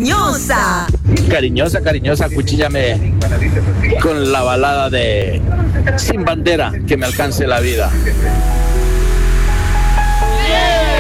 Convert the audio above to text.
cariñosa. Cariñosa, cariñosa, acuchíllame con la balada de Sin Bandera, que me alcance la vida. Yeah.